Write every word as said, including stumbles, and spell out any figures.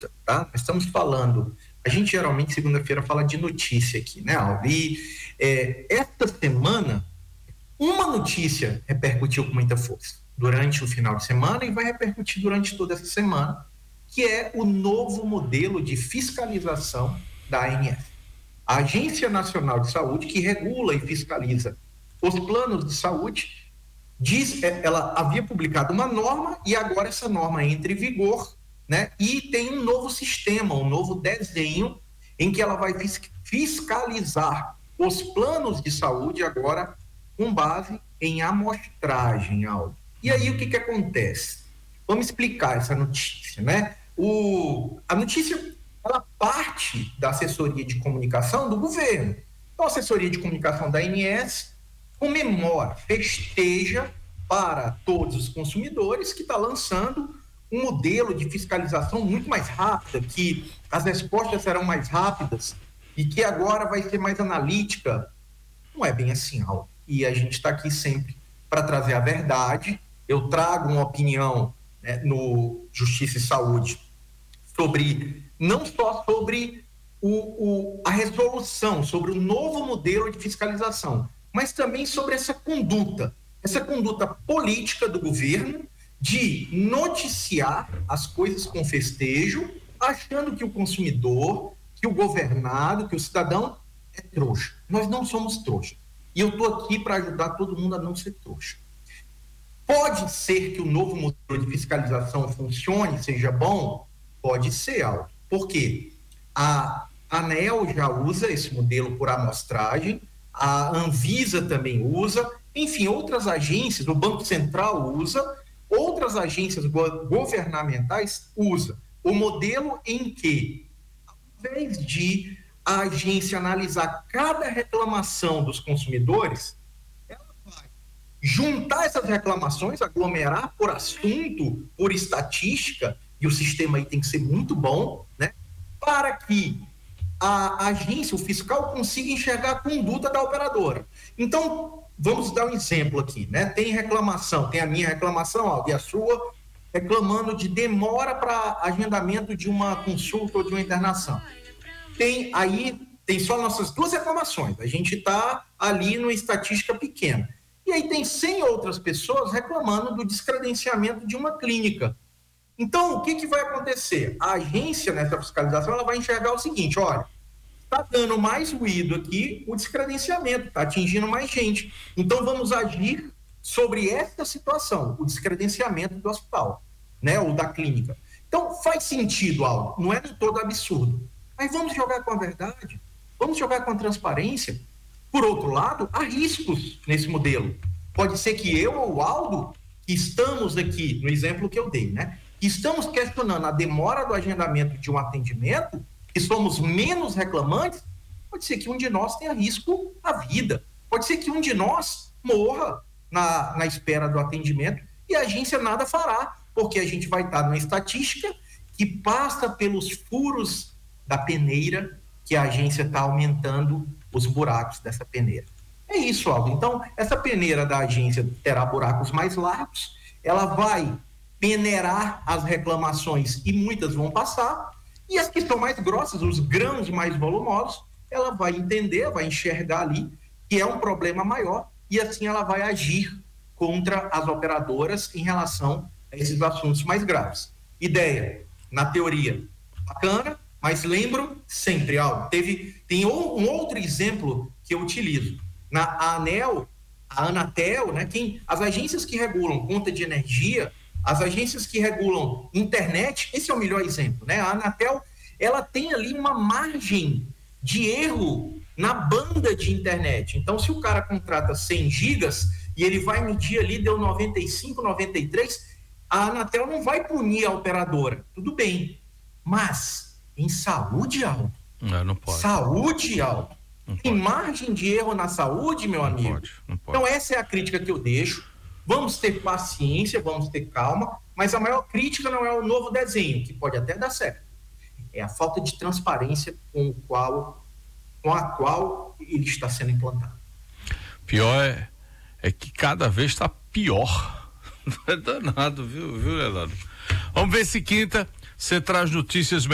tá? Nós estamos falando, a gente geralmente segunda-feira fala de notícia aqui, né, Aldo? E é, esta semana, uma notícia repercutiu com muita força durante o final de semana e vai repercutir durante toda essa semana, que é o novo modelo de fiscalização da A N S. A Agência Nacional de Saúde, que regula e fiscaliza os planos de saúde, diz, ela havia publicado uma norma e agora essa norma entra em vigor, né? E tem um novo sistema, um novo desenho em que ela vai fiscalizar os planos de saúde agora com base em amostragem, Aldo. E aí o que que acontece? Vamos explicar essa notícia, né? O, a notícia, ela parte da assessoria de comunicação do governo. Então, a assessoria de comunicação da A N S comemora, festeja para todos os consumidores que está lançando um modelo de fiscalização muito mais rápida, que as respostas serão mais rápidas e que agora vai ser mais analítica. Não é bem assim, Aldo. E a gente está aqui sempre para trazer a verdade. Eu trago uma opinião, né, no Justiça e Saúde sobre, não só sobre o, o, a resolução, sobre o novo modelo de fiscalização, mas também sobre essa conduta, essa conduta política do governo de noticiar as coisas com festejo, achando que o consumidor, que o governado, que o cidadão é trouxa. Nós não somos trouxa. E eu estou aqui para ajudar todo mundo a não ser trouxa. Pode ser que o novo modelo de fiscalização funcione, seja bom? Pode ser, Aldo. Por quê? A ANEEL já usa esse modelo por amostragem, a Anvisa também usa, enfim, outras agências, o Banco Central usa, outras agências go- governamentais usam. O modelo em que, ao invés de a agência analisar cada reclamação dos consumidores, ela vai juntar essas reclamações, aglomerar por assunto, por estatística, e o sistema aí tem que ser muito bom, né, para que a agência, o fiscal, consiga enxergar a conduta da operadora. Então, vamos dar um exemplo aqui, né? Tem reclamação, tem a minha reclamação, ó, e a sua, reclamando de demora para agendamento de uma consulta ou de uma internação. Tem aí, tem só nossas duas reclamações, a gente está ali numa estatística pequena. E aí tem cem outras pessoas reclamando do descredenciamento de uma clínica. Então, o que que vai acontecer? A agência, nessa fiscalização, ela vai enxergar o seguinte, olha, está dando mais ruído aqui o descredenciamento, está atingindo mais gente. Então, vamos agir sobre essa situação, o descredenciamento do hospital, né, ou da clínica. Então, faz sentido, Aldo, não é de todo absurdo. Mas vamos jogar com a verdade, vamos jogar com a transparência. Por outro lado, há riscos nesse modelo. Pode ser que eu ou o Aldo, que estamos aqui, no exemplo que eu dei, né, estamos questionando a demora do agendamento de um atendimento, que somos menos reclamantes, pode ser que um de nós tenha risco à vida, pode ser que um de nós morra na, na espera do atendimento e a agência nada fará, porque a gente vai estar numa estatística que passa pelos furos da peneira, que a agência está aumentando os buracos dessa peneira. É isso, Aldo. Então, essa peneira da agência terá buracos mais largos, ela vai peneirar as reclamações e muitas vão passar, e as que são mais grossas, os grãos mais volumosos, ela vai entender, vai enxergar ali que é um problema maior e assim ela vai agir contra as operadoras em relação a esses assuntos mais graves. Ideia, na teoria, bacana, mas lembro sempre, algo, teve, tem um outro exemplo que eu utilizo. Na ANEEL, a Anatel, né, quem, as agências que regulam conta de energia, as agências que regulam internet, esse é o melhor exemplo, né? A Anatel, ela tem ali uma margem de erro na banda de internet. Então, se o cara contrata cem gigas e ele vai medir ali, deu noventa e cinco, noventa e três, a Anatel não vai punir a operadora. Tudo bem. Mas, em saúde, Aldo? Não, não pode. Saúde, Aldo? Tem margem de erro na saúde, meu não amigo? Pode, não pode. Então, essa é a crítica que eu deixo. Vamos ter paciência, vamos ter calma, mas a maior crítica não é o novo desenho, que pode até dar certo. É a falta de transparência com, o qual, com a qual ele está sendo implantado. Pior é, é que cada vez está pior. Não é danado, viu, viu, Leonardo? Vamos ver se quinta você traz notícias